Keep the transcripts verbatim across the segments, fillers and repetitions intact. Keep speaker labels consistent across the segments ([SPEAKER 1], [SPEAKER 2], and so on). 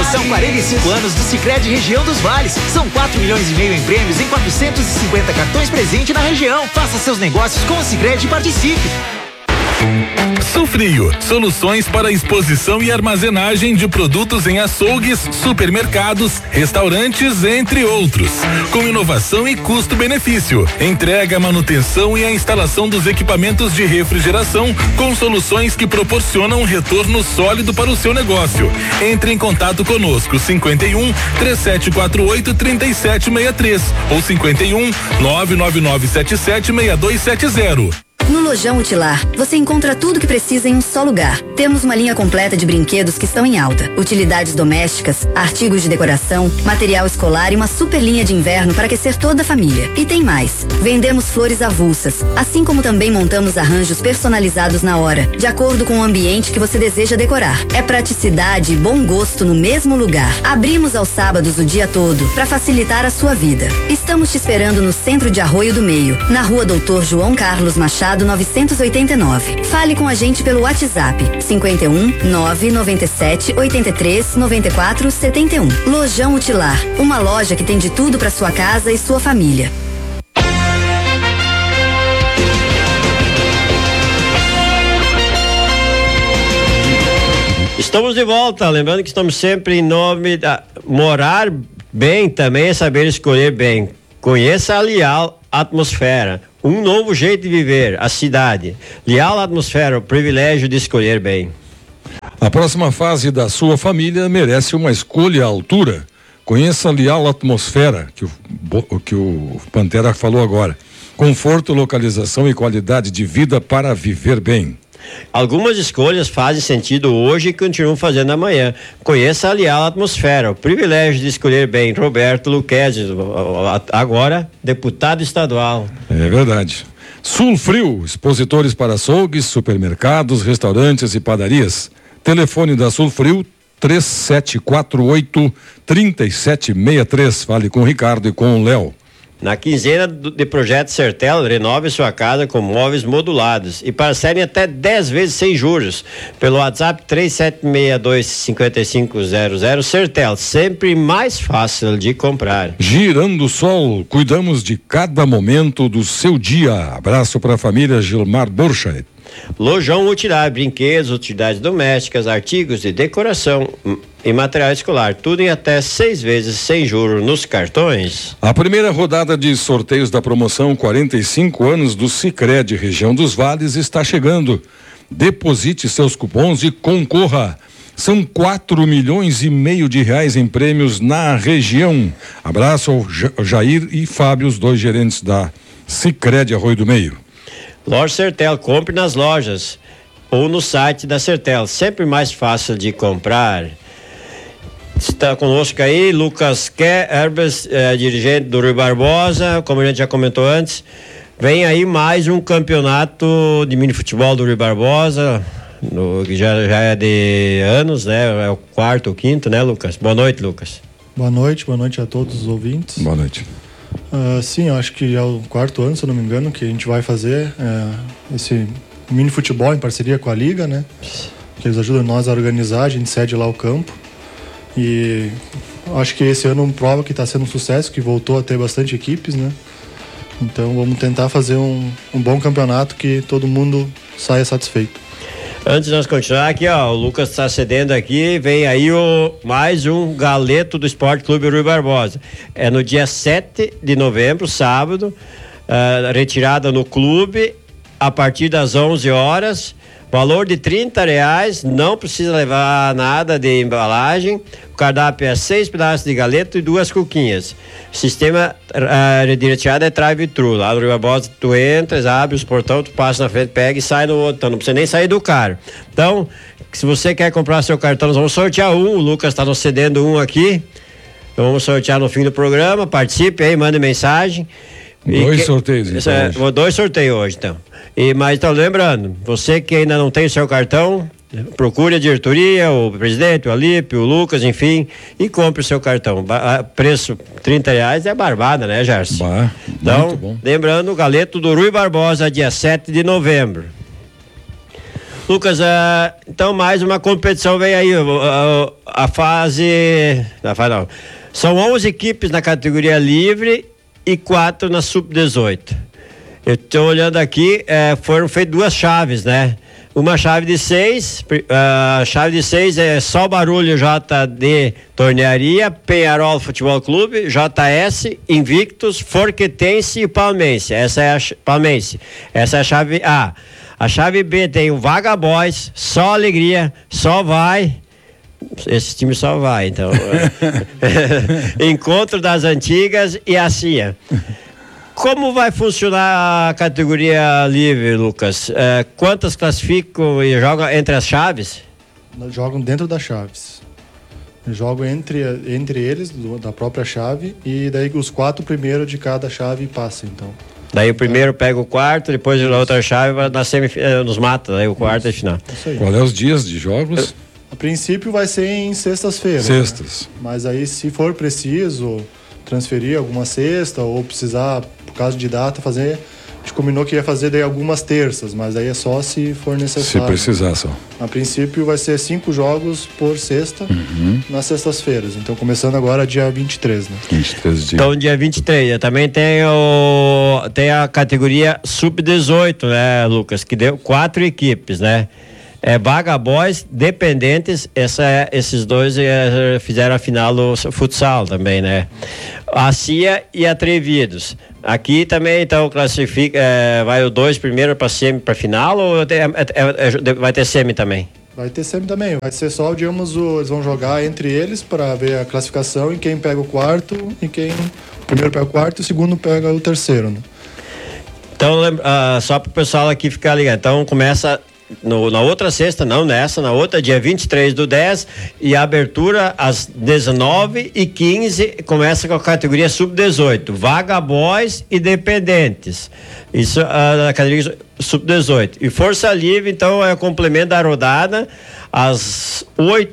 [SPEAKER 1] São quarenta e cinco anos do Sicredi Região dos Vales. São quatro milhões e meio em prêmios em quatrocentos e cinquenta cartões presente na região. Faça seus negócios com o Sicredi e participe.
[SPEAKER 2] Sulfrio, soluções para exposição e armazenagem de produtos em açougues, supermercados, restaurantes, entre outros. Com inovação e custo-benefício. Entrega, manutenção e a instalação dos equipamentos de refrigeração com soluções que proporcionam um retorno sólido para o seu negócio. Entre em contato conosco, cinquenta e um, três sete quatro oito, trinta e sete sessenta e três ou cinquenta e um, nove nove nove sete sete, seis dois sete zero.
[SPEAKER 3] No Lojão Utilar, você encontra tudo o que precisa em um só lugar. Temos uma linha completa de brinquedos que estão em alta, utilidades domésticas, artigos de decoração, material escolar e uma super linha de inverno para aquecer toda a família. E tem mais. Vendemos flores avulsas, assim como também montamos arranjos personalizados na hora, de acordo com o ambiente que você deseja decorar. É praticidade e bom gosto no mesmo lugar. Abrimos aos sábados o dia todo para facilitar a sua vida. Estamos te esperando no centro de Arroio do Meio, na rua Doutor João Carlos Machado novecentos e oitenta e nove. Fale com a gente pelo WhatsApp cinquenta e um, nove noventa e sete, oitenta e três, noventa e quatro, setenta e um. Lojão Utilar, uma loja que tem de tudo para sua casa e sua família.
[SPEAKER 4] Estamos de volta, lembrando que estamos sempre em nome da morar bem também é saber escolher bem. Conheça a Leal Atmosfera, um novo jeito de viver, a cidade. Leal Atmosfera, o privilégio de escolher bem.
[SPEAKER 5] A próxima fase da sua família merece uma escolha à altura. Conheça a Leal Atmosfera, que o, que o Pantera falou agora. Conforto, localização e qualidade de vida para viver bem.
[SPEAKER 4] Algumas escolhas fazem sentido hoje e continuam fazendo amanhã. Conheça a Leal Atmosfera, o privilégio de escolher bem. Roberto Luquezzi, agora deputado estadual.
[SPEAKER 5] É verdade. Sulfrio, expositores para açougues, supermercados, restaurantes e padarias. Telefone da Sulfrio, três sete quatro oito, três sete seis três. Fale com o Ricardo e com o Léo.
[SPEAKER 4] Na quinzena do, de Projeto Sertel, renove sua casa com móveis modulados e parcelem até dez vezes sem juros. Pelo WhatsApp três sete seis dois, cinco cinco zero zero. Sertel, sempre mais fácil de comprar.
[SPEAKER 5] Girando o Sol, cuidamos de cada momento do seu dia. Abraço para a família Gilmar Borchardt.
[SPEAKER 4] Lojão Utilar, brinquedos, utilidades domésticas, artigos de decoração e material escolar, tudo em até seis vezes sem juros nos cartões.
[SPEAKER 5] A primeira rodada de sorteios da promoção quarenta e cinco anos do Sicredi Região dos Vales está chegando. Deposite seus cupons e concorra. São quatro milhões e meio de reais em prêmios na região. Abraço ao Jair e Fábio, os dois gerentes da Sicredi Arroio do Meio.
[SPEAKER 4] Loja Sertel, compre nas lojas ou no site da Sertel, sempre mais fácil de comprar. Está conosco aí Lucas Herbes, eh, dirigente do Rui Barbosa, como a gente já comentou antes. Vem aí mais um campeonato de mini futebol do Rui Barbosa, no, que já, já é de anos, né? É o quarto ou quinto, né, Lucas? Boa noite, Lucas.
[SPEAKER 6] Boa noite, boa noite a todos os ouvintes.
[SPEAKER 5] Boa noite.
[SPEAKER 6] Uh, sim, eu acho que é o quarto ano, se eu não me engano, que a gente vai fazer uh, esse mini futebol em parceria com a Liga, né? Que eles ajudam nós a organizar, a gente cede lá o campo. E acho que esse ano prova que está sendo um sucesso, que voltou a ter bastante equipes, né? Então vamos tentar fazer um, um bom campeonato que todo mundo saia satisfeito.
[SPEAKER 4] Antes de nós continuar aqui, ó, o Lucas está cedendo aqui, vem aí o, mais um galeto do Esporte Clube Rui Barbosa. É no dia sete de novembro, sábado, uh, retirada no clube, a partir das onze horas, valor de trinta reais, não precisa levar nada de embalagem. O cardápio é seis pedaços de galeto e duas cuquinhas. Sistema uh, de retirada é drive-thru. Lá no Rui Barbosa, tu entras, abre os portões, tu passa na frente, pega e sai no outro. Então não precisa nem sair do carro. Então, se você quer comprar seu cartão, nós vamos sortear um. O Lucas está nos cedendo um aqui. Então vamos sortear no fim do programa. Participe aí, mande mensagem.
[SPEAKER 5] Dois
[SPEAKER 4] que,
[SPEAKER 5] sorteios, então.
[SPEAKER 4] É, dois sorteios hoje, então. E, mas então, lembrando, você que ainda não tem o seu cartão, procure a diretoria, o presidente, o Alípio, o Lucas, enfim, e compre o seu cartão. Ba- preço trinta reais é barbada, né, Gerson?
[SPEAKER 5] Bah,
[SPEAKER 4] então, lembrando, o galeto do Rui Barbosa, dia sete de novembro. Lucas, uh, então mais uma competição vem aí, uh, a fase, a fase não, são onze equipes na categoria livre e quatro na sub dezoito. Eu estou olhando aqui, uh, foram feitas duas chaves, né? Uma chave de seis, a uh, chave de seis é Só Barulho J D Tornearia, Penharol Futebol Clube, J S, Invictus, Forquetense e Palmeirense. Essa é a Palmeirense. Essa é a chave A. A chave B tem o Vaga Boys, Só Alegria, Só Vai. Esse time só vai, então. Encontro das Antigas e a C I A. Como vai funcionar a categoria livre, Lucas? É, quantas classificam e jogam entre as chaves?
[SPEAKER 6] Jogam dentro das chaves. Jogam entre, entre eles, do, da própria chave, e daí os quatro primeiros de cada chave passam, então.
[SPEAKER 4] Daí o primeiro pega o quarto, depois a outra chave vai na semif- nos mata, daí o quarto é final.
[SPEAKER 5] Qual é os dias de jogos?
[SPEAKER 6] A princípio vai ser em sextas-feiras.
[SPEAKER 5] Sextas.
[SPEAKER 6] Né? Mas aí, se for preciso transferir alguma sexta ou precisar, por causa de data, fazer, a gente combinou que ia fazer daí algumas terças, mas aí é só se for necessário.
[SPEAKER 5] Se precisar só.
[SPEAKER 6] A princípio vai ser cinco jogos por sexta, uhum. nas sextas-feiras. Então começando agora dia vinte e três, né?
[SPEAKER 5] vinte e três dias.
[SPEAKER 4] Então dia vinte e três, também tem o tem a categoria sub dezoito, né, Lucas, que deu quatro equipes, né? É Vaga Boys, Dependentes, essa, esses dois é, fizeram a final do futsal também, né? A C I A e Atrevidos. Aqui também, então, classifica, é, vai o dois primeiro para semi, para final, ou é, é, é, vai ter semi também?
[SPEAKER 6] Vai ter semi também, vai ser só, digamos, o, eles vão jogar entre eles para ver a classificação e quem pega o quarto, e quem o primeiro pega o quarto e o segundo pega o terceiro, né?
[SPEAKER 4] Então, uh, só para o pessoal aqui ficar ligado, então começa... No, na outra sexta, não nessa, na outra, dia vinte e três do dez, e a abertura às dezenove e quinze, começa com a categoria sub dezoito, Vaga Boys e Dependentes. Isso a, a categoria sub dezoito. E Força Livre, então, é o complemento da rodada, às oito.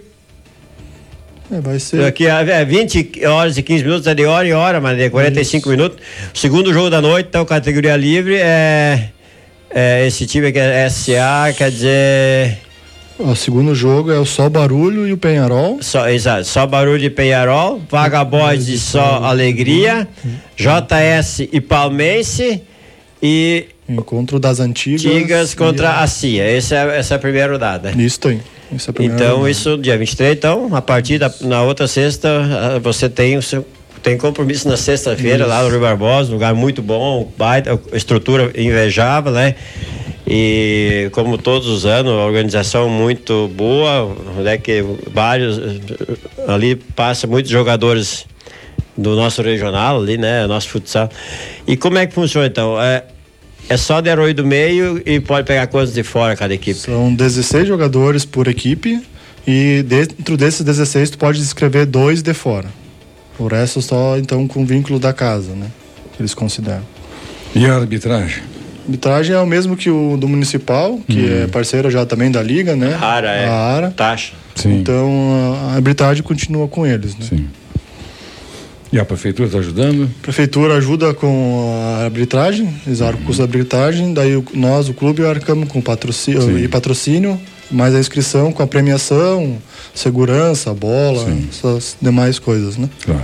[SPEAKER 6] É, vai ser.
[SPEAKER 4] Aqui é vinte horas e quinze minutos, é de hora em hora, mas é quarenta e cinco Isso. minutos. O segundo jogo da noite, então, categoria livre, é. É, esse time que é S A, quer dizer...
[SPEAKER 6] O segundo jogo é o Só Barulho e o Penharol.
[SPEAKER 4] Só, exato, Só Barulho e Penharol, Vaga Boys e Só Alegria, J S e Palmeirense e...
[SPEAKER 6] Encontro das Antigas.
[SPEAKER 4] Antigas contra a C I A. Essa é, essa é a primeira rodada.
[SPEAKER 6] Isso tem. Essa é a primeira
[SPEAKER 4] então,
[SPEAKER 6] rodada.
[SPEAKER 4] isso, dia vinte e três, então, a partir da na outra sexta, você tem o seu... Tem compromisso na sexta-feira lá no Rio Barbosa, lugar muito bom, baita, estrutura invejável, né? E como todos os anos, a organização muito boa, né? Que vários, ali passa muitos jogadores do nosso regional ali, né? Nosso futsal. E como é que funciona então? É, é só de Herói do Meio e pode pegar quantos de fora cada equipe?
[SPEAKER 6] São dezesseis jogadores por equipe e dentro desses dezesseis tu pode escrever dois de fora. O resto só, então, com vínculo da casa, né? Que eles consideram.
[SPEAKER 5] E a arbitragem?
[SPEAKER 6] A arbitragem é o mesmo que o do Municipal, que hum. é parceira já também da Liga, né?
[SPEAKER 4] A ARA, é.
[SPEAKER 6] A ARA.
[SPEAKER 4] Taxa.
[SPEAKER 5] Sim.
[SPEAKER 6] Então, a arbitragem continua com eles, né?
[SPEAKER 5] Sim. E a Prefeitura está ajudando?
[SPEAKER 6] A Prefeitura ajuda com a arbitragem, eles arcam o custo da arbitragem, daí o, nós, o clube, arcamos com patrocínio, e patrocínio, mais a inscrição com a premiação, segurança, bola, Sim. essas demais coisas, né?
[SPEAKER 5] Claro.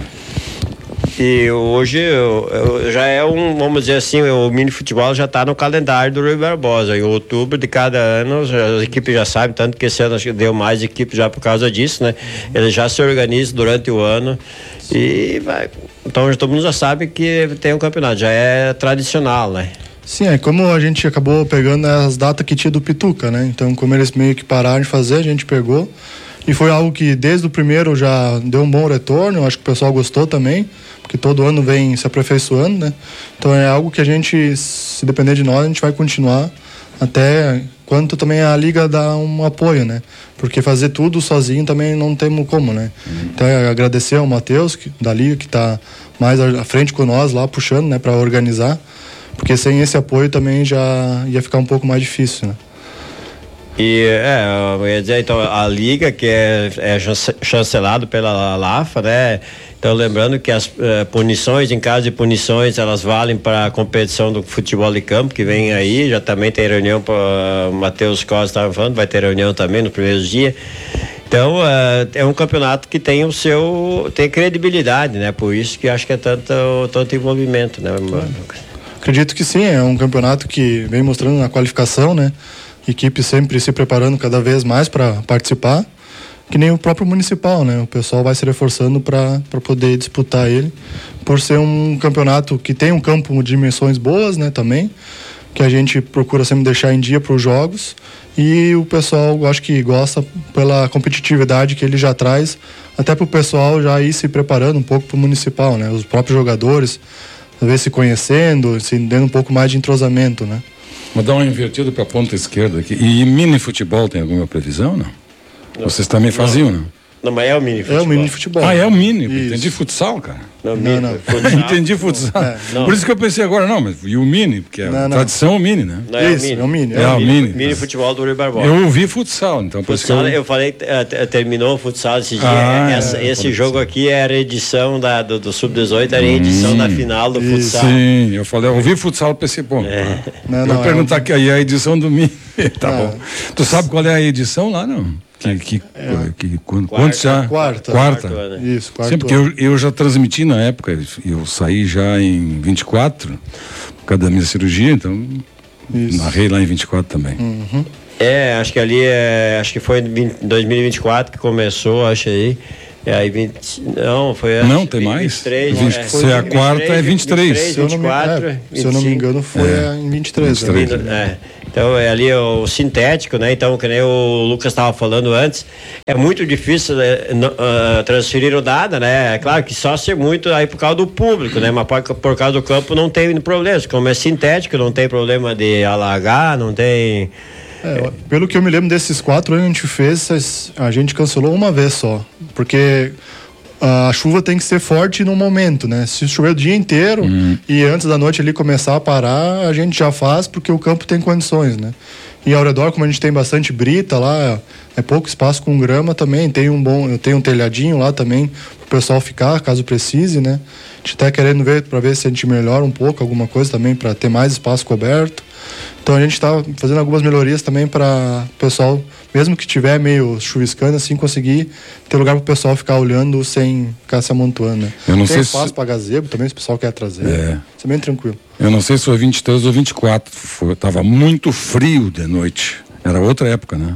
[SPEAKER 4] E hoje eu, eu, já é um, vamos dizer assim, o mini futebol já está no calendário do Rui Barbosa. Em outubro de cada ano, as equipes já sabem, tanto que esse ano deu mais equipes já por causa disso, né? Eles já se organizam durante o ano e vai. Então todo mundo já sabe que tem um campeonato, já é tradicional, né?
[SPEAKER 6] Sim, é como a gente acabou pegando as datas que tinha do Pituca, né? Então, como eles meio que pararam de fazer, a gente pegou. E foi algo que desde o primeiro já deu um bom retorno, eu acho que o pessoal gostou também, porque todo ano vem se aperfeiçoando, né? Então é algo que a gente, se depender de nós, a gente vai continuar até quanto também a Liga dá um apoio, né? Porque fazer tudo sozinho também não temos como, né? Uhum. Então é agradecer ao Matheus, que, da Liga, que está mais à frente com nós lá, puxando, né? Para organizar, porque sem esse apoio também já ia ficar um pouco mais difícil, né?
[SPEAKER 4] E, é, eu ia dizer, então, a liga que é, é chancelado pela LAFA, né? Então, lembrando que as uh, punições, em caso de punições, elas valem para a competição do futebol de campo, que vem aí, já também tem reunião, para o Matheus Costa estava falando, vai ter reunião também nos primeiros dias. Então, uh, é um campeonato que tem o seu, tem credibilidade, né? Por isso que acho que é tanto, tanto envolvimento, né?
[SPEAKER 6] Acredito que sim, é um campeonato que vem mostrando na qualificação, né? Equipe sempre se preparando cada vez mais para participar, que nem o próprio municipal, né? O pessoal vai se reforçando para poder disputar ele, por ser um campeonato que tem um campo de dimensões boas, né? Também, que a gente procura sempre deixar em dia para os jogos, e o pessoal, eu acho que gosta pela competitividade que ele já traz, até para o pessoal já ir se preparando um pouco para o municipal, né? Os próprios jogadores, às vezes se conhecendo, se dando um pouco mais de entrosamento, né?
[SPEAKER 5] Vou dar uma invertida para a ponta esquerda aqui. E mini futebol tem alguma previsão, não? não. Vocês também faziam, não?
[SPEAKER 4] Não, mas é o mini futebol.
[SPEAKER 6] É o mini futebol.
[SPEAKER 5] Ah, é o mini.
[SPEAKER 6] Isso.
[SPEAKER 5] Entendi futsal, cara.
[SPEAKER 4] Não,
[SPEAKER 6] não, não.
[SPEAKER 4] Futsal.
[SPEAKER 5] Entendi futsal. É, Por isso que eu pensei agora, não, mas e o mini? Porque a
[SPEAKER 6] não, não.
[SPEAKER 5] tradição é o mini, né?
[SPEAKER 4] Não, é
[SPEAKER 6] isso,
[SPEAKER 4] o mini.
[SPEAKER 6] é o mini.
[SPEAKER 5] É, é o mini.
[SPEAKER 4] Mini, mini futebol do Rui Barbosa.
[SPEAKER 5] Eu ouvi futsal, então por
[SPEAKER 4] futsal,
[SPEAKER 5] isso que eu...
[SPEAKER 4] eu falei, uh, terminou o futsal esse dia.
[SPEAKER 5] Ah,
[SPEAKER 4] Essa,
[SPEAKER 5] é,
[SPEAKER 4] esse jogo ser. aqui era a edição da, do, do sub dezoito, era a edição hum, da final do isso. futsal.
[SPEAKER 5] Sim, eu falei, eu ouvi futsal, pensei, bom, é. não, não, vou perguntar é um... que aí é a edição do mini. Tá não. bom. Tu sabe qual é a edição lá, não? Que, que, é. que, quando,
[SPEAKER 6] quarta,
[SPEAKER 5] quando já...
[SPEAKER 6] Quarta.
[SPEAKER 5] Quarta.
[SPEAKER 6] quarta né? Isso, quarta.
[SPEAKER 5] Sim, porque eu, eu já transmiti na época, eu saí já em vinte e quatro, por causa da minha cirurgia, então isso. narrei lá em vinte e quatro também.
[SPEAKER 6] Uhum.
[SPEAKER 4] É, acho que ali, é, acho que foi em dois mil e vinte e quatro que começou, acho aí. É, aí vinte, não, foi
[SPEAKER 5] Não, tem mais?
[SPEAKER 4] vinte e três,
[SPEAKER 5] vinte,
[SPEAKER 4] é,
[SPEAKER 5] se é a quarta é vinte e três.
[SPEAKER 6] Se eu não me, é, se eu não me engano, foi é. em vinte e três.
[SPEAKER 5] vinte e três
[SPEAKER 4] né? é. Então é ali o sintético, né? Então, que nem o Lucas estava falando antes, é muito difícil uh, transferir o dado, né? É claro que só ser muito aí por causa do público, né? Mas por, por causa do campo não tem problema. Como é sintético, não tem problema de alagar, não tem.
[SPEAKER 6] É, pelo que eu me lembro desses quatro anos que a gente fez, a gente cancelou uma vez só, porque a chuva tem que ser forte no momento, né? Se chover o dia inteiro uhum. e antes da noite ali começar a parar, a gente já faz porque o campo tem condições, né? E ao redor, como a gente tem bastante brita lá, é pouco espaço com grama também, tem um bom, eu tenho um telhadinho lá também pro pessoal ficar, caso precise, né? A gente tá querendo ver para ver se a gente melhora um pouco alguma coisa também para ter mais espaço coberto. Então a gente está fazendo algumas melhorias também para o pessoal, mesmo que tiver meio chuviscando, assim, conseguir ter lugar para o pessoal ficar olhando sem ficar se amontoando. Né?
[SPEAKER 5] Eu não
[SPEAKER 6] Tem
[SPEAKER 5] sei
[SPEAKER 6] espaço
[SPEAKER 5] se...
[SPEAKER 6] para gazebo também, se o pessoal quer trazer.
[SPEAKER 5] É.
[SPEAKER 6] Isso é bem tranquilo.
[SPEAKER 5] Eu não sei se foi vinte e três ou vinte e quatro, foi, tava muito frio de noite. Era outra época, né?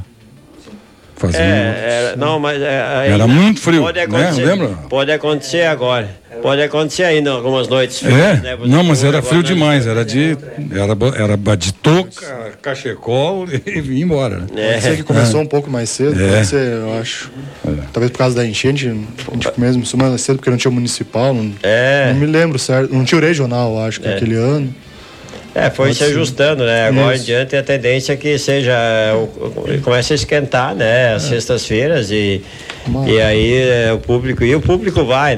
[SPEAKER 5] Fazia
[SPEAKER 4] é, era, não, mas é,
[SPEAKER 5] era muito frio,
[SPEAKER 4] pode acontecer,
[SPEAKER 5] né? Lembra?
[SPEAKER 4] Pode acontecer agora. Pode acontecer ainda algumas noites.
[SPEAKER 5] É,
[SPEAKER 4] né?
[SPEAKER 5] não, mas era frio demais, era de era, era de touca, cachecol e vim embora.
[SPEAKER 6] É. Pode ser que começou é. um pouco mais cedo, é. pode ser, eu acho. É. Talvez por causa da enchente, a gente mesmo começou mais cedo porque não tinha municipal, não, é. não me lembro certo, não tinha o regional, eu acho, que é. aquele ano.
[SPEAKER 4] É, foi Pode se ajustando, ser. né? Agora Isso. em diante a tendência é que seja, comece a esquentar, né? As é. sextas-feiras e, e aí é, o público, e o público vai,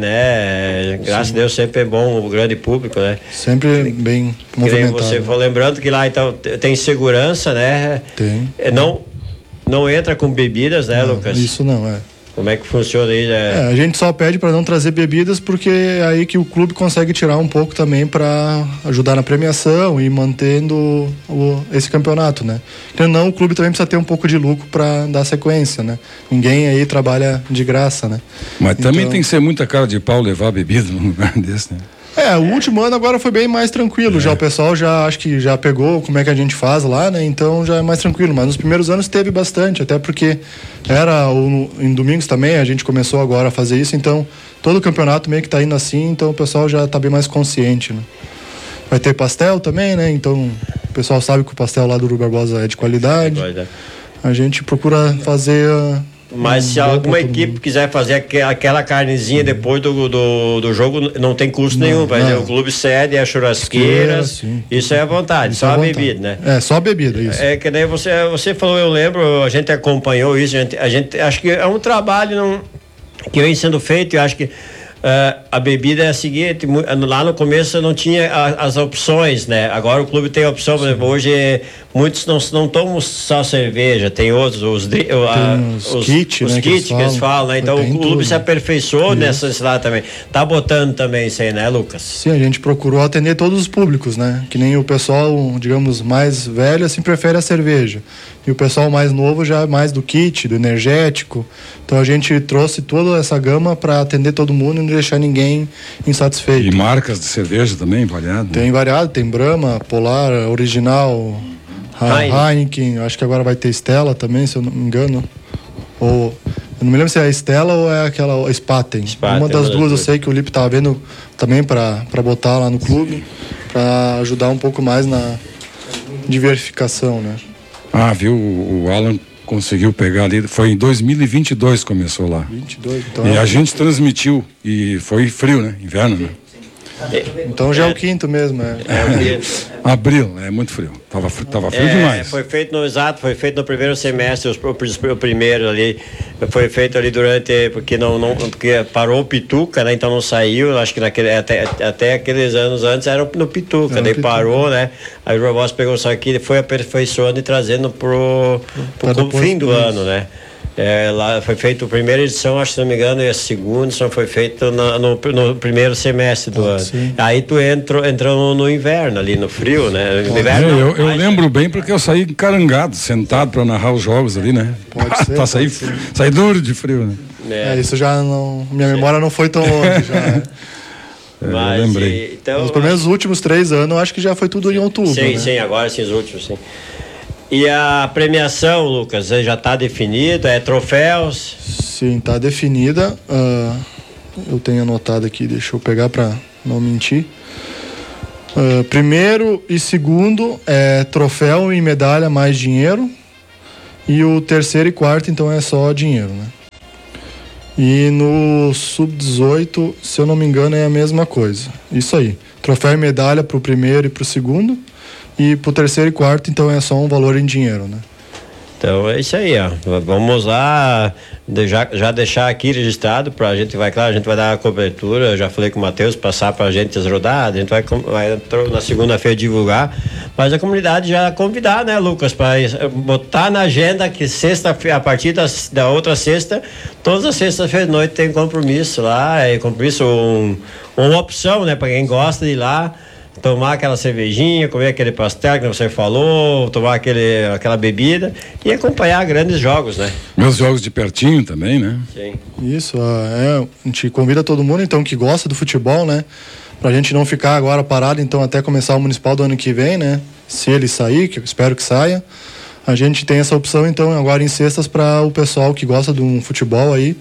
[SPEAKER 4] né? Graças Sim. a Deus sempre é bom o grande público, né?
[SPEAKER 6] Sempre bem movimentado.
[SPEAKER 4] Você foi lembrando que lá então tem segurança, né?
[SPEAKER 6] Tem.
[SPEAKER 4] Não, não entra com bebidas, né,
[SPEAKER 6] não,
[SPEAKER 4] Lucas?
[SPEAKER 6] Isso não, é.
[SPEAKER 4] Como é que funciona aí? Né?
[SPEAKER 6] É, a gente só pede para não trazer bebidas porque é aí que o clube consegue tirar um pouco também para ajudar na premiação e mantendo o, esse campeonato, né? Então não, o clube também precisa ter um pouco de lucro para dar sequência, né? Ninguém aí trabalha de graça, né?
[SPEAKER 5] Mas
[SPEAKER 6] então,
[SPEAKER 5] também tem que ser muita cara de pau levar bebida num lugar desse, né?
[SPEAKER 6] É, o último ano agora foi bem mais tranquilo, é. já o pessoal já acho que já pegou como é que a gente faz lá, né? Então já é mais tranquilo, mas nos primeiros anos teve bastante, até porque era o, em domingos também a gente começou agora a fazer isso, então todo o campeonato meio que tá indo assim, então o pessoal já tá bem mais consciente, né? Vai ter pastel também, né? Então o pessoal sabe que o pastel lá do Rui Barbosa é de qualidade. A gente procura fazer...
[SPEAKER 4] Mas se alguma equipe quiser fazer aquela carnezinha depois do, do, do jogo, não tem custo não, nenhum. Vai não. O clube cede a churrasqueira, isso é à vontade, isso só é a vontade. Bebida, né?
[SPEAKER 6] É, só a bebida, isso.
[SPEAKER 4] É que daí você, você falou, eu lembro, a gente acompanhou isso, a gente, a gente acho que é um trabalho não, que vem sendo feito, eu acho que Uh, a bebida é a seguinte, lá no começo não tinha a, as opções, né? Agora o clube tem a opção, por exemplo, hoje muitos não, não tomam só cerveja, tem outros, os,
[SPEAKER 6] tem
[SPEAKER 4] a,
[SPEAKER 6] os,
[SPEAKER 4] os
[SPEAKER 6] kits,
[SPEAKER 4] os
[SPEAKER 6] né,
[SPEAKER 4] kits que eles falam, né? Então o clube
[SPEAKER 6] tudo,
[SPEAKER 4] se aperfeiçoou
[SPEAKER 6] isso.
[SPEAKER 4] nessa cidade também. Tá botando também isso aí, né, Lucas?
[SPEAKER 6] Sim, a gente procurou atender todos os públicos, né? Que nem o pessoal, digamos, mais velho, assim, prefere a cerveja. E o pessoal mais novo já é mais do kit, do energético. Então a gente trouxe toda essa gama para atender todo mundo e não deixar ninguém insatisfeito.
[SPEAKER 5] E marcas de cerveja também, variado?
[SPEAKER 6] Tem variado, tem Brahma, Polar, Original, Heineken, acho que agora vai ter Stella também, se eu não me engano. Ou, eu não me lembro se é a Stella ou é aquela Spaten.
[SPEAKER 4] Spaten
[SPEAKER 6] uma das
[SPEAKER 4] é
[SPEAKER 6] duas eu sei que o Lipe tava vendo também para botar lá no clube, para ajudar um pouco mais na diversificação, né?
[SPEAKER 5] Ah, viu, o Alan conseguiu pegar ali, foi em dois mil e vinte e dois começou lá.
[SPEAKER 6] vinte e dois, então.
[SPEAKER 5] E a gente transmitiu, e foi frio, né? Inverno, né?
[SPEAKER 6] Então já é o quinto mesmo, é.
[SPEAKER 4] É,
[SPEAKER 5] Abril, é muito frio. Tava, tava frio
[SPEAKER 4] é,
[SPEAKER 5] demais.
[SPEAKER 4] Foi feito no exato, foi feito no primeiro semestre, os, os, o primeiro ali, foi feito ali durante, porque não, não porque parou o Pituca, né? Então não saiu, acho que naquele, até, até aqueles anos antes era no Pituca,
[SPEAKER 6] era
[SPEAKER 4] daí
[SPEAKER 6] Pituca.
[SPEAKER 4] Parou, né? Aí o Barbosa pegou isso aqui, ele foi aperfeiçoando e trazendo pro, pro, pro fim do ano, né? É, lá foi feito a primeira edição, acho que se não me engano, e a segunda edição foi feita no, no, no primeiro semestre do
[SPEAKER 6] ah,
[SPEAKER 4] ano.
[SPEAKER 6] Sim.
[SPEAKER 4] Aí tu entrou, entrou no, no inverno, ali no frio, né? No inverno,
[SPEAKER 5] É,
[SPEAKER 4] não,
[SPEAKER 5] eu, eu
[SPEAKER 4] mas-
[SPEAKER 5] lembro bem porque eu saí encarangado, sentado para narrar os jogos ali, né?
[SPEAKER 6] Pode ser,
[SPEAKER 5] pra
[SPEAKER 6] pode
[SPEAKER 5] sair,
[SPEAKER 6] ser.
[SPEAKER 5] sair duro de frio, né?
[SPEAKER 4] É,
[SPEAKER 6] É, isso já não. Minha memória não foi tão longe já. Né?
[SPEAKER 5] É,
[SPEAKER 4] mas,
[SPEAKER 5] eu lembrei.
[SPEAKER 4] e- então,
[SPEAKER 6] Mas pelo menos os últimos três anos, eu acho que já foi tudo em outubro.
[SPEAKER 4] sim,
[SPEAKER 6] né?
[SPEAKER 4] sim, agora sim, os últimos, sim. E a premiação, Lucas, já está definida? É troféus?
[SPEAKER 6] Sim, tá definida. ah, eu tenho anotado aqui, deixa eu pegar para não mentir. Ah, primeiro e segundo é troféu e medalha mais dinheiro. E o terceiro e quarto, então, é só dinheiro, né? E no sub dezoito, se eu não me engano, é a mesma coisa. Isso aí. Troféu e medalha pro primeiro e pro segundo. E pro terceiro e quarto, então, é só um valor em dinheiro, né?
[SPEAKER 4] Então é isso aí, ó. Vamos lá, de- já, já deixar aqui registrado pra gente, vai, claro, a gente vai dar a cobertura, eu já falei com o Matheus, passar pra gente as rodadas, a gente vai, com- vai tro- na segunda-feira divulgar, mas a comunidade já convidar, né, Lucas, para botar na agenda que sexta-feira, a partir da, da outra sexta, todas as sextas-feiras à noite tem compromisso lá, é compromisso, um, uma opção, né, pra quem gosta de ir lá, tomar aquela cervejinha, comer aquele pastel que você falou, tomar aquele, aquela bebida e acompanhar grandes jogos, né?
[SPEAKER 5] Meus jogos de pertinho também, né?
[SPEAKER 4] Sim.
[SPEAKER 6] Isso, ah, é, a gente convida todo mundo, então, que gosta do futebol, né? Pra gente não ficar agora parado, então, até começar o municipal do ano que vem, né? Se ele sair, que eu espero que saia. A gente tem essa opção, então, agora em sextas para o pessoal que gosta de um futebol aí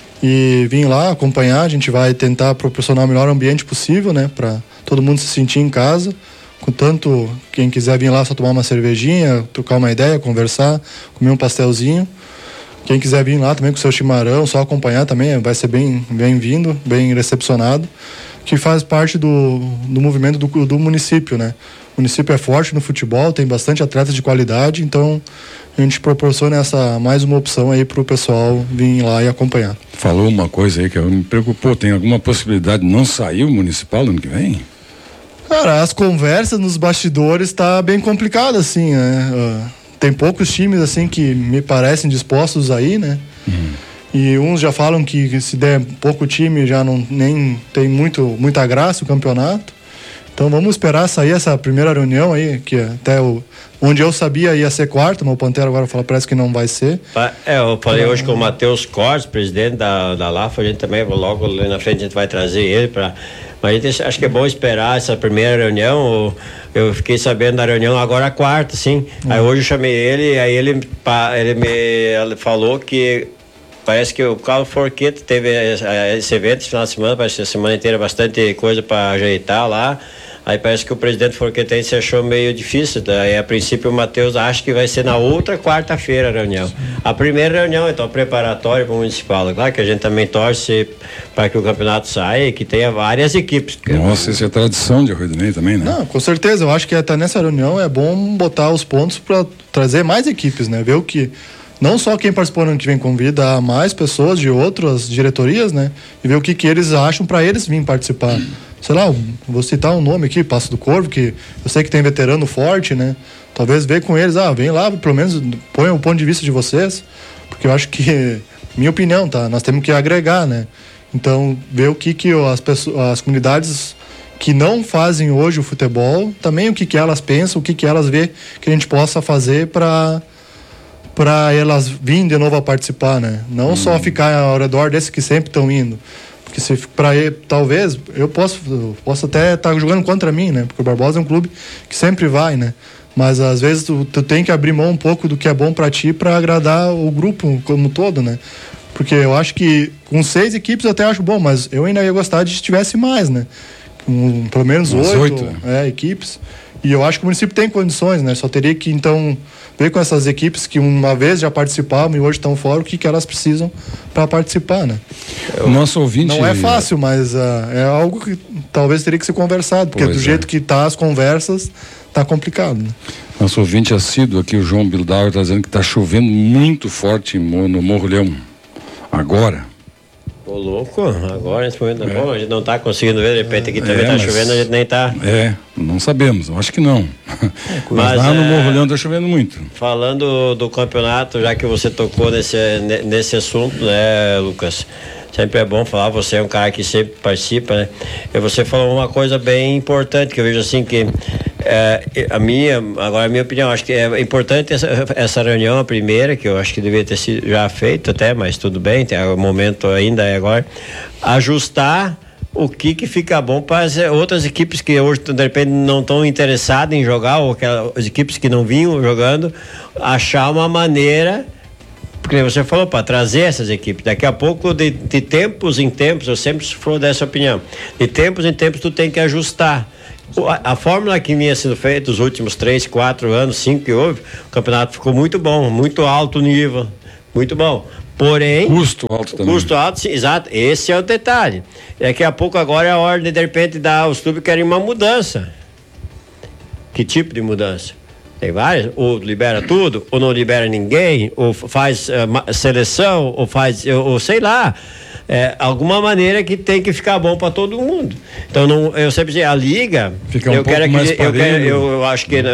[SPEAKER 6] e vir lá acompanhar. A gente vai tentar proporcionar o melhor ambiente possível, né? Pra todo mundo se sentir em casa. Com tanto, quem quiser vir lá só tomar uma cervejinha, trocar uma ideia, conversar, comer um pastelzinho. Quem quiser vir lá também com seu chimarrão, só acompanhar também, vai ser bem bem-vindo, bem recepcionado, que faz parte do, do movimento do, do município, né? O município é forte no futebol, tem bastante atletas de qualidade, então a gente proporciona essa, mais uma opção aí pro pessoal vir lá e acompanhar.
[SPEAKER 5] Falou uma coisa aí que eu me preocupou, tem alguma possibilidade de não sair o municipal no ano que vem?
[SPEAKER 6] Cara, as conversas nos bastidores tá bem complicado, assim, né? Uh, tem poucos times, assim, que me parecem dispostos aí, né?
[SPEAKER 5] Uhum.
[SPEAKER 6] E uns já falam que se der pouco time já não nem tem muito, muita graça o campeonato. Então vamos esperar sair essa primeira reunião aí, que até o, onde eu sabia ia ser quarto, mas o Pantera agora fala, parece que não vai ser.
[SPEAKER 4] É, eu falei hoje com o Matheus Cortes, presidente da, da L A F, a gente também, logo ali na frente a gente vai trazer ele para. Mas a gente acho que é bom esperar essa primeira reunião. Eu fiquei sabendo da reunião agora a quarta, sim. Uhum. Aí hoje eu chamei ele, aí ele, ele me falou que parece que o Carlos Forqueta teve esse evento esse final de semana, parece que a semana inteira bastante coisa para ajeitar lá. Aí parece que o presidente Forquetense achou meio difícil. Daí, a princípio, o Matheus acha que vai ser na outra quarta-feira a reunião. A primeira reunião, então, preparatória para o municipal. Claro que a gente também torce para que o campeonato saia e que tenha várias equipes.
[SPEAKER 5] Nossa, isso é tradição de Rio do Meio também, né?
[SPEAKER 6] Não, com certeza. Eu acho que até nessa reunião é bom botar os pontos para trazer mais equipes, né? Ver o que não só quem participou no ano que vem, convida mais pessoas de outras diretorias, né? E ver o que, que eles acham para eles virem participar. Sei lá, vou citar um nome aqui, Passo do Corvo, que eu sei que tem veterano forte, né? Talvez ver com eles, ah, vem lá, pelo menos põe o ponto de vista de vocês, porque eu acho que, minha opinião, tá? Nós temos que agregar, né? Então, ver o que, que as, pessoas, as comunidades que não fazem hoje o futebol, também o que, que elas pensam, o que, que elas vê que a gente possa fazer para para elas virem de novo a participar, né? Não hum. só ficar ao redor desses que sempre estão indo. Porque se para talvez eu posso eu posso até estar tá jogando contra mim, né? Porque o Barbosa é um clube que sempre vai, né? Mas às vezes tu, tu tem que abrir mão um pouco do que é bom para ti para agradar o grupo como todo, né? Porque eu acho que com seis equipes eu até acho bom, mas eu ainda ia gostar de se tivesse mais, né? Com pelo menos oito, oito é, equipes. E eu acho que o município tem condições, né? Só teria que então ver com essas equipes que uma vez já participavam e hoje estão fora, o que, que elas precisam para participar, né?
[SPEAKER 5] O nosso ouvinte...
[SPEAKER 6] Não é fácil, mas uh, é algo que talvez teria que ser conversado, porque pois do é. jeito que tá as conversas, tá complicado, né?
[SPEAKER 5] Nosso ouvinte assíduo aqui, o João Bildauer, está dizendo que está chovendo muito forte no Morro Leão. Agora.
[SPEAKER 4] Ô, louco, agora nesse momento é. bom, a gente não está conseguindo ver, de repente aqui também está é, chovendo, a gente nem está...
[SPEAKER 5] É, não sabemos, eu acho que não. Mas, mas lá é, no Morro Leão está chovendo muito.
[SPEAKER 4] Falando do campeonato, já que você tocou nesse, nesse assunto, né, Lucas? Sempre é bom falar, você é um cara que sempre participa, né? E você falou uma coisa bem importante, que eu vejo assim que é, a minha, agora a minha opinião, acho que é importante essa, essa reunião, a primeira, que eu acho que devia ter sido já feita até, mas tudo bem, tem o momento ainda é agora, ajustar o que que fica bom para as outras equipes que hoje de repente não estão interessadas em jogar, ou aquelas equipes que não vinham jogando, achar uma maneira, porque você falou, para trazer essas equipes. Daqui a pouco, de, de tempos em tempos, eu sempre sou dessa opinião, de tempos em tempos tu tem que ajustar. A, a fórmula que vinha sendo feita os últimos três, quatro anos, cinco que houve, o campeonato ficou muito bom, muito alto nível, muito bom. Porém...
[SPEAKER 5] Custo alto também.
[SPEAKER 4] Custo alto, sim, exato. Esse é o detalhe. Daqui a pouco agora é a hora de, de repente, dar, os clubes querem uma mudança. Que tipo de mudança? Tem várias, ou libera tudo, ou não libera ninguém, ou faz uh, seleção, ou faz, ou, ou sei lá, é, alguma maneira que tem que ficar bom para todo mundo. Então, não, eu sempre digo, a liga,
[SPEAKER 5] Fica um
[SPEAKER 4] eu,
[SPEAKER 5] pouco
[SPEAKER 4] quero
[SPEAKER 5] mais
[SPEAKER 4] eu, quero, eu, eu acho que, eu,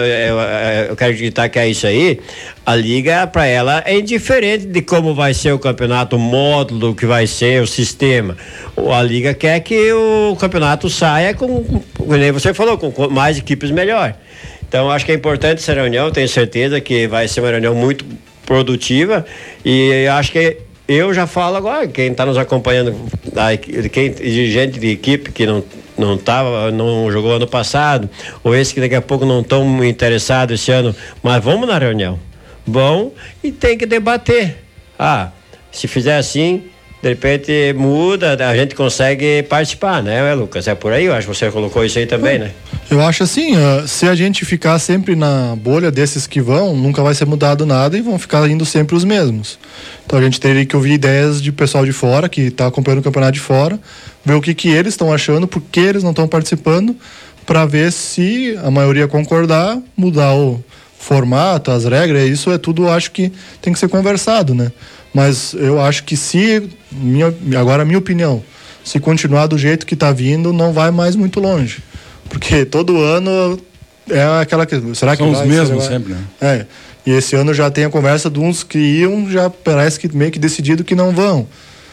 [SPEAKER 4] eu quero acreditar que é isso aí, a liga, para ela, é indiferente de como vai ser o campeonato, o módulo que vai ser, o sistema. A liga quer que o campeonato saia com, como você falou, com mais equipes melhor. Então, acho que é importante essa reunião, tenho certeza que vai ser uma reunião muito produtiva e acho que eu já falo agora, quem está nos acompanhando, quem dirigente de equipe que não não tava, não jogou ano passado, ou esse que daqui a pouco não estão interessados esse ano, mas vamos na reunião, bom, e tem que debater. Ah, se fizer assim, de repente muda, a gente consegue participar, né, Lucas? É por aí, eu acho que você colocou isso aí também, né?
[SPEAKER 6] Eu acho assim, uh, se a gente ficar sempre na bolha desses que vão, nunca vai ser mudado nada e vão ficar indo sempre os mesmos. Então a gente teria que ouvir ideias de pessoal de fora, que está acompanhando o campeonato de fora, ver o que, que eles estão achando, por que eles não estão participando, para ver se a maioria concordar, mudar o formato, as regras, isso é tudo, eu acho que tem que ser conversado, né? Mas eu acho que se, minha, agora a minha opinião, se continuar do jeito que está vindo, não vai mais muito longe. Porque todo ano é aquela que... Será
[SPEAKER 5] São
[SPEAKER 6] que
[SPEAKER 5] os
[SPEAKER 6] vai,
[SPEAKER 5] mesmos
[SPEAKER 6] vai?
[SPEAKER 5] sempre, né?
[SPEAKER 6] É. E esse ano já tem a conversa de uns que iam, já parece que meio que decidido que não vão.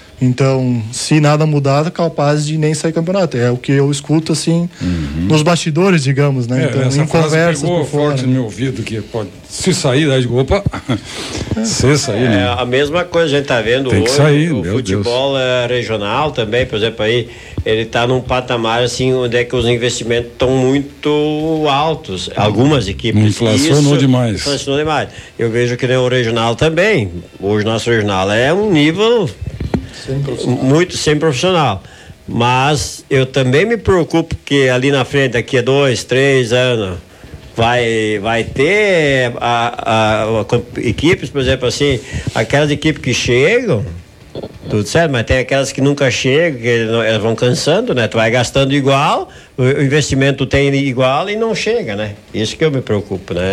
[SPEAKER 6] Então, se nada mudar, é capaz de nem sair campeonato. É o que eu escuto, assim, uhum. nos bastidores, digamos, né?
[SPEAKER 5] É,
[SPEAKER 6] então,
[SPEAKER 5] essa
[SPEAKER 6] em conversas
[SPEAKER 5] pegou
[SPEAKER 6] por fora.
[SPEAKER 5] Forte no meu ouvido, que pode se sair, aí digo, opa, é. se sair,
[SPEAKER 4] é,
[SPEAKER 5] né?
[SPEAKER 4] A mesma coisa a gente tá vendo
[SPEAKER 5] Tem
[SPEAKER 4] hoje,
[SPEAKER 5] que sair,
[SPEAKER 4] o
[SPEAKER 5] meu
[SPEAKER 4] futebol é regional também, por exemplo, aí, ele tá num patamar, assim, onde é que os investimentos estão muito altos, algumas equipes.
[SPEAKER 5] Inflacionou
[SPEAKER 4] isso,
[SPEAKER 5] demais.
[SPEAKER 4] Inflacionou demais. Eu vejo que nem o regional também, hoje nosso regional é um nível... Sem muito sem profissional, mas eu também me preocupo que ali na frente, daqui a dois, três anos, vai, vai ter a, a, a, equipes, por exemplo, assim, aquelas equipes que chegam, tudo certo, mas tem aquelas que nunca chegam, que elas vão cansando, né? Tu vai gastando igual, o investimento tem igual e não chega, né? Isso que eu me preocupo, né?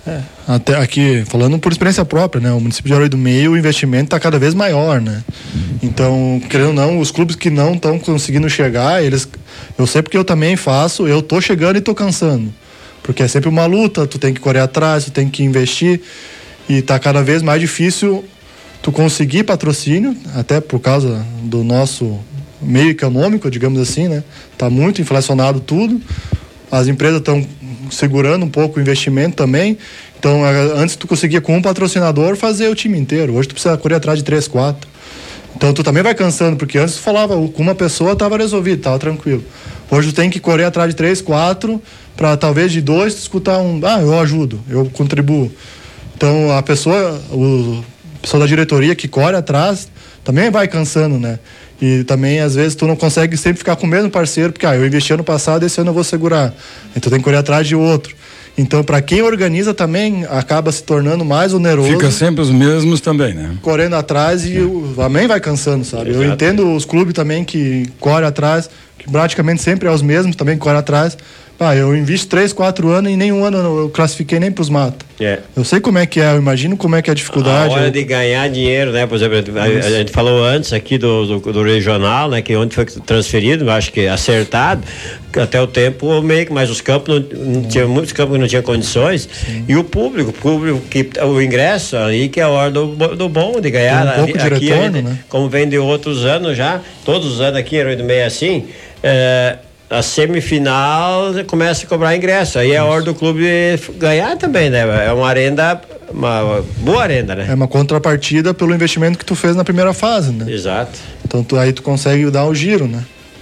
[SPEAKER 6] É, até aqui, falando por experiência própria, né? O município de Aroio do Meio, o investimento está cada vez maior, né? Então, querendo ou não, os clubes que não estão conseguindo chegar, eles... Eu sei porque eu também faço, eu tô chegando e tô cansando. Porque é sempre uma luta, tu tem que correr atrás, tu tem que investir. E tá cada vez mais difícil tu conseguir patrocínio, até por causa do nosso meio econômico, digamos assim, né? Tá muito inflacionado tudo. As empresas estão segurando um pouco o investimento também. Então, antes tu conseguia com um patrocinador fazer o time inteiro. Hoje tu precisa correr atrás de três, quatro. Então tu também vai cansando, porque antes tu falava com uma pessoa tava resolvido, tava tranquilo. Hoje tu tem que correr atrás de três, quatro, para talvez de dois tu escutar um, ah, eu ajudo, eu contribuo. Então a pessoa, o a pessoa da diretoria que corre atrás também vai cansando, né? E também, às vezes, tu não consegue sempre ficar com o mesmo parceiro, porque, ah, eu investi ano passado, esse ano eu vou segurar. Então tem que correr atrás de outro. Então, para quem organiza também, acaba se tornando mais oneroso.
[SPEAKER 5] Fica sempre os mesmos também, né?
[SPEAKER 6] Correndo atrás e o, também vai cansando, sabe? Exato. Eu entendo os clubes também que correm atrás, que praticamente sempre é os mesmos também que correm atrás. Ah, eu invisto três, quatro anos e nenhum ano eu classifiquei nem pros matos. É. Eu sei como é que é, eu imagino como é que é a dificuldade.
[SPEAKER 4] A hora
[SPEAKER 6] eu...
[SPEAKER 4] de ganhar dinheiro, né? Por exemplo, a, a gente falou antes aqui do, do, do regional, né? Que onde foi transferido, acho que acertado, até o tempo meio que, mas os campos, não, não tinha muitos campos que não tinham condições. Sim. E o público, o público, que, o ingresso ali, que é a hora do, do bom de ganhar.
[SPEAKER 6] Tem um pouco
[SPEAKER 4] ali,
[SPEAKER 6] de
[SPEAKER 4] aqui,
[SPEAKER 6] retorno,
[SPEAKER 4] gente,
[SPEAKER 6] né?
[SPEAKER 4] Como vem de outros anos já, todos os anos aqui em Aroio do Meio assim, é, a semifinal começa a cobrar ingresso. Aí é a hora do clube ganhar também, né? É uma renda, uma boa renda, né?
[SPEAKER 6] É uma contrapartida pelo investimento que tu fez na primeira fase, né?
[SPEAKER 4] Exato.
[SPEAKER 6] Então tu, aí tu consegue dar o giro, né?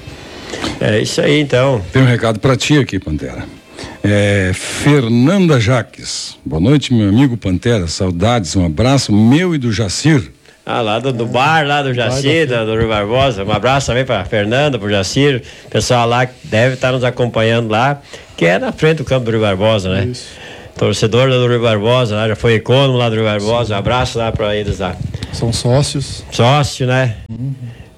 [SPEAKER 4] É isso aí, então.
[SPEAKER 5] Tem um recado pra ti aqui, Pantera. É, Fernanda Jaques. Boa noite, meu amigo Pantera. Saudades, um abraço meu e do Jacir.
[SPEAKER 4] Ah, lá do, do bar, lá do Jacir, do, do Rui Barbosa. Um abraço também para Fernanda, para o Jacir. Pessoal lá que deve estar nos acompanhando lá, que é na frente do campo do Rui Barbosa, né? Isso. Torcedor do Rui Barbosa, lá, já foi econômico lá do Rui Barbosa. Um abraço lá para eles lá.
[SPEAKER 6] São sócios.
[SPEAKER 4] Sócio, né? Uhum.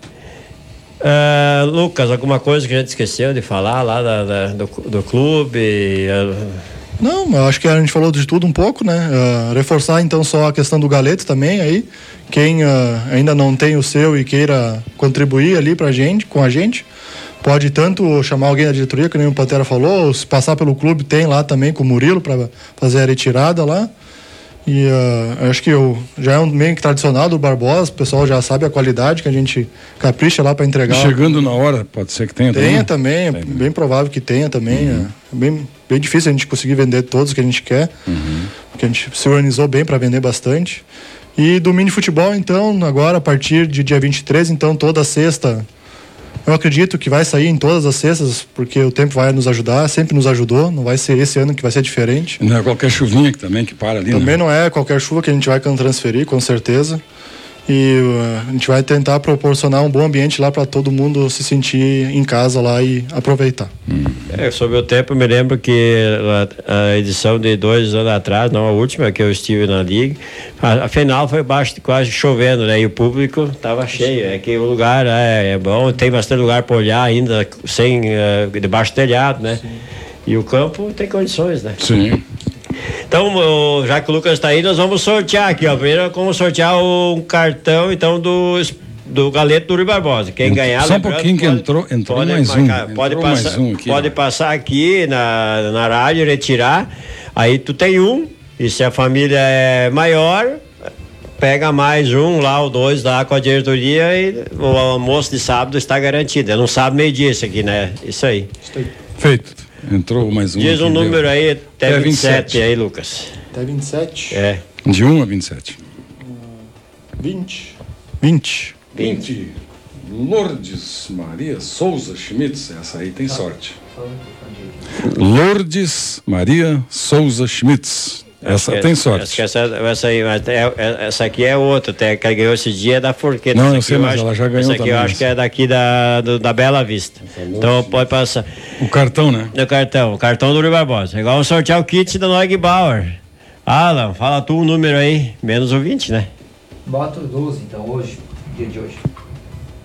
[SPEAKER 4] Uh, Lucas, alguma coisa que a gente esqueceu de falar lá da, da, do, do clube? Uh...
[SPEAKER 6] Não, eu acho que a gente falou de tudo um pouco, né? Uh, reforçar então só a questão do galeto também aí. Quem uh, ainda não tem o seu e queira contribuir ali pra gente, com a gente, pode tanto chamar alguém da diretoria, que nem o Pantera falou, ou se passar pelo clube, tem lá também com o Murilo para fazer a retirada lá. E uh, acho que eu, já é um meio que tradicional do Barbosa, o pessoal já sabe a qualidade que a gente capricha lá para entregar.
[SPEAKER 5] Chegando na hora, pode ser que tenha também?
[SPEAKER 6] Tenha também, é bem provável que tenha também. Uhum. É bem, bem difícil a gente conseguir vender todos que a gente quer, uhum. porque a gente se organizou bem para vender bastante. E do mini futebol, então, agora a partir de dia vinte e três, então toda sexta, eu acredito que vai sair em todas as sextas, porque o tempo vai nos ajudar, sempre nos ajudou, não vai ser esse ano que vai ser diferente.
[SPEAKER 5] Não é qualquer chuvinha que também que para ali,
[SPEAKER 6] Também
[SPEAKER 5] né?
[SPEAKER 6] não é qualquer chuva que a gente vai transferir, com certeza. E uh, a gente vai tentar proporcionar um bom ambiente lá para todo mundo se sentir em casa lá e aproveitar.
[SPEAKER 4] Hum. É, sobre o tempo, eu me lembro que a, a edição de dois anos atrás, não a última que eu estive na Liga, a, a final foi baixo, quase chovendo, né? E o público estava cheio. É que o lugar é, é bom, tem bastante lugar para olhar ainda, sem, uh, debaixo do telhado, né? Sim. E o campo tem condições, né?
[SPEAKER 5] Sim.
[SPEAKER 4] Então, já que o Lucas está aí, nós vamos sortear aqui, ó. Primeiro, vamos sortear um cartão, então, do, do Galeto do Rui Barbosa. Quem ganhar,
[SPEAKER 5] só um pouquinho que pode, entrou, entrou
[SPEAKER 4] pode
[SPEAKER 5] mais
[SPEAKER 4] marcar,
[SPEAKER 5] um.
[SPEAKER 4] Pode,
[SPEAKER 5] entrou
[SPEAKER 4] passar,
[SPEAKER 5] mais um aqui,
[SPEAKER 4] pode passar aqui na, na rádio, retirar. Aí tu tem um, e se a família é maior, pega mais um lá, ou dois lá com a diretoria, e o almoço de sábado está garantido. É no sábado, meio-dia isso aqui, né? Isso aí.
[SPEAKER 5] Feito. Entrou mais um.
[SPEAKER 4] Diz um número deu. aí, até, até vinte e sete, vinte e sete aí, Lucas.
[SPEAKER 6] Até vinte e sete?
[SPEAKER 4] É.
[SPEAKER 5] De um a vinte e sete.
[SPEAKER 6] vinte. vinte.
[SPEAKER 5] vinte. Lourdes Maria Souza Schmitz, essa aí tem sorte. Lourdes Maria Souza Schmitz. Essa
[SPEAKER 4] que,
[SPEAKER 5] tem sorte.
[SPEAKER 4] Acho que essa, essa, aí, essa aqui é outra, até que ganhou esse dia é da Forqueta.
[SPEAKER 5] Não, eu sei, mas acho, ela já ganhou
[SPEAKER 4] essa aqui
[SPEAKER 5] também.
[SPEAKER 4] Eu acho que é daqui da, do, da Bela Vista. Então pode passar.
[SPEAKER 5] O cartão, né?
[SPEAKER 4] O cartão, o cartão do Rui Barbosa. Igual vamos sortear o kit da Noig Bauer. Alan, fala tu um número aí, menos o vinte, né?
[SPEAKER 7] Bota o doze, então, hoje, dia de hoje.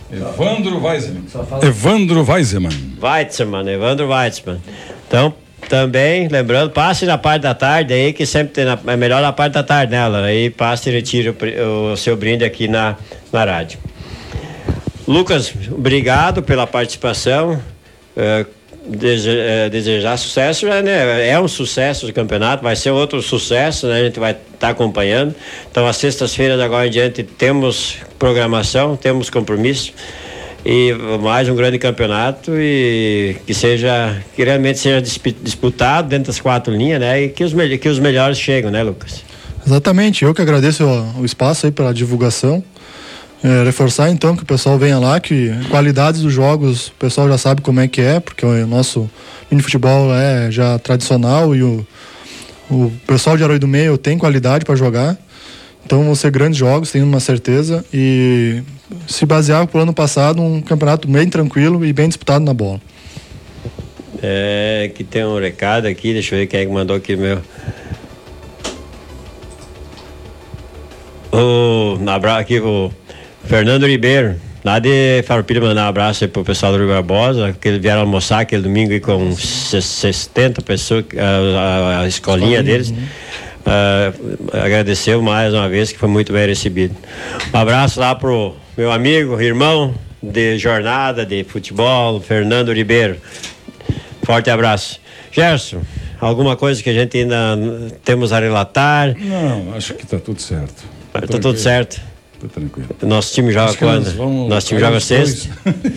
[SPEAKER 5] Evandro Weizemann. Evandro Weizemann.
[SPEAKER 4] Weitzman, Evandro Weitzman. Então, Também, lembrando, passe na parte da tarde aí, que sempre tem na, é melhor na parte da tarde, né, Alan? Aí passe e retire o, o seu brinde aqui na, na rádio. Lucas, obrigado pela participação. É, dese, é, desejar sucesso, né? É um sucesso do campeonato, vai ser outro sucesso, né? A gente vai estar tá acompanhando. Então, às sextas-feiras agora em diante temos programação, temos compromisso. E mais um grande campeonato e que seja, que realmente seja disputado dentro das quatro linhas, né? E que os, que os melhores chegam, né, Lucas?
[SPEAKER 6] Exatamente, eu que agradeço o, o espaço aí pela divulgação. É, reforçar então que o pessoal venha lá, que qualidades dos jogos o pessoal já sabe como é que é, porque o nosso mini futebol é já tradicional e o, o pessoal de Aroio do Meio tem qualidade para jogar. Então vão ser grandes jogos, tenho uma certeza, e se basear pro ano passado, um campeonato bem tranquilo e bem disputado na bola.
[SPEAKER 4] É, que tem um recado aqui, deixa eu ver quem é que mandou aqui meu. O, na, aqui o Fernando Ribeiro, lá de Farroupilha, mandar um abraço aí pro pessoal do Rio Barbosa, que eles vieram almoçar aquele domingo aí com sessenta pessoas, a, a, a escolinha, escolinha deles. Né? Uh, agradeceu mais uma vez, que foi muito bem recebido. Um abraço lá pro meu amigo, irmão de jornada de futebol, Fernando Ribeiro. Forte abraço. Gerson, alguma coisa que a gente ainda temos a relatar?
[SPEAKER 5] Não, acho que está tudo certo.
[SPEAKER 4] Tá tudo certo.
[SPEAKER 5] Tá tranquilo.
[SPEAKER 4] Nosso time joga quando?
[SPEAKER 5] Vamos,
[SPEAKER 4] Nosso time joga sexta.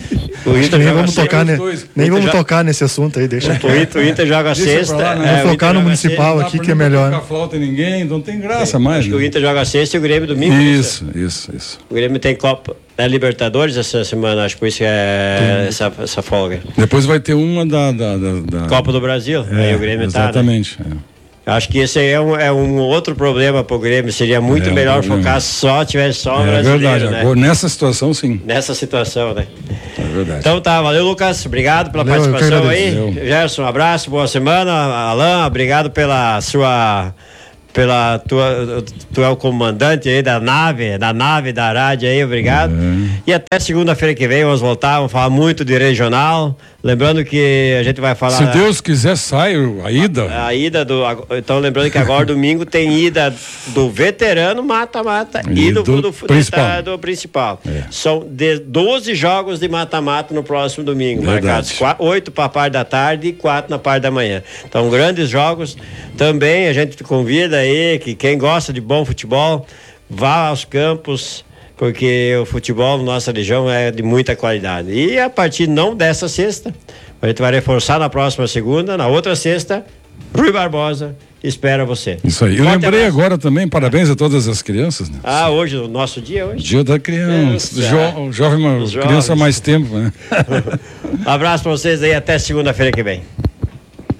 [SPEAKER 6] O Inter nem vamos, tocar, ne, nem vamos joga... tocar nesse assunto aí, deixa.
[SPEAKER 4] O Inter, o Inter joga sexta. Lá, né?
[SPEAKER 6] Vamos é, focar no municipal aqui, que é melhor.
[SPEAKER 5] Não flauta ninguém, não tem graça mais.
[SPEAKER 4] Acho
[SPEAKER 5] né?
[SPEAKER 4] que o Inter joga sexta e o Grêmio domingo.
[SPEAKER 5] Isso, isso, isso.
[SPEAKER 4] O Grêmio tem Copa da Libertadores essa semana, acho que por isso que é essa, essa folga.
[SPEAKER 5] Depois vai ter uma da... da, da, da...
[SPEAKER 4] Copa do Brasil,
[SPEAKER 5] é,
[SPEAKER 4] aí o Grêmio
[SPEAKER 5] exatamente,
[SPEAKER 4] tá, né? é. Acho que esse aí é um, é um outro problema pro Grêmio. Seria muito é, melhor um focar só, tivesse só um é brasileiro, verdade, né?
[SPEAKER 5] Agora, nessa situação, sim.
[SPEAKER 4] Nessa situação, né?
[SPEAKER 5] É verdade.
[SPEAKER 4] Então tá, valeu, Lucas. Obrigado pela valeu, participação aí. Valeu. Gerson, um abraço, boa semana. Alain, obrigado pela sua... Pela tua, tu é o comandante aí da nave, da nave da rádio aí, obrigado. Uhum. E até segunda-feira que vem vamos voltar, vamos falar muito de regional. Lembrando que a gente vai falar.
[SPEAKER 5] Se Deus quiser, sai a ida.
[SPEAKER 4] A, a ida do. Então, lembrando que agora domingo tem ida do veterano mata-mata e, e do, do, do principal. Da, do principal. É. São de doze jogos de mata-mata no próximo domingo. Verdade. Marcados oito para a parte da tarde e quatro na parte da manhã. Então, grandes jogos. Também a gente te convida aí que quem gosta de bom futebol vá aos campos, porque o futebol na nossa região é de muita qualidade. E a partir não dessa sexta, a gente vai reforçar na próxima segunda, na outra sexta, Rui Barbosa espera você.
[SPEAKER 5] Isso aí. Eu Forte lembrei abraço. Agora também, parabéns a todas as crianças. Né?
[SPEAKER 4] Ah, hoje, o nosso dia hoje?
[SPEAKER 5] Dia da criança. Jo, jovem, criança mais tempo, né?
[SPEAKER 4] Um abraço pra vocês aí, até segunda-feira que vem.